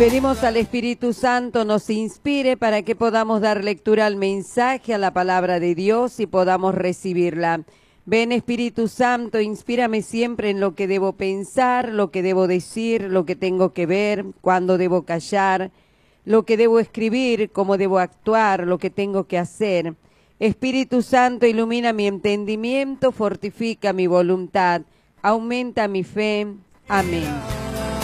Pedimos al Espíritu Santo nos inspire para que podamos dar lectura al mensaje, a la palabra de Dios y podamos recibirla. Ven Espíritu Santo, inspírame siempre en lo que debo pensar, lo que debo decir, lo que tengo que ver, cuándo debo callar, lo que debo escribir, cómo debo actuar, lo que tengo que hacer. Espíritu Santo, ilumina mi entendimiento, fortifica mi voluntad, aumenta mi fe. Amén.